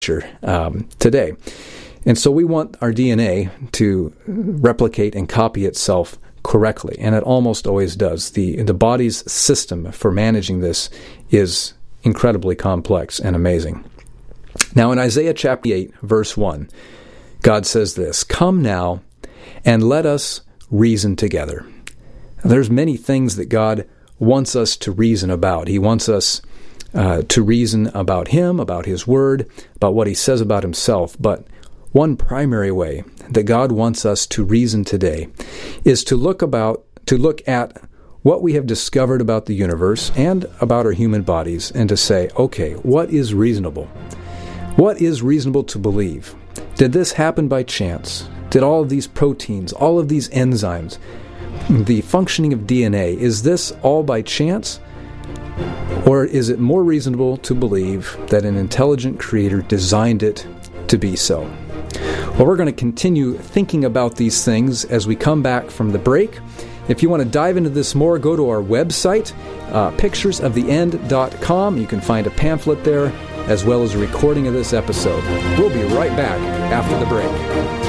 today. And so we want our DNA to replicate and copy itself correctly, and it almost always does. The body's system for managing this is incredibly complex and amazing. Now in Isaiah chapter 8, verse 1, God says this, "Come now, and let us reason together." Now, there's many things that God wants us to reason about. He wants us to reason about Him, about His Word, about what He says about Himself. But one primary way that God wants us to reason today is to look at what we have discovered about the universe and about our human bodies, and to say, okay, what is reasonable? What is reasonable to believe? Did this happen by chance? Did all of these proteins, all of these enzymes, the functioning of DNA, is this all by chance? Or is it more reasonable to believe that an intelligent creator designed it to be so? Well, we're going to continue thinking about these things as we come back from the break. If you want to dive into this more, go to our website, picturesoftheend.com. You can find a pamphlet there, as well as a recording of this episode. We'll be right back after the break.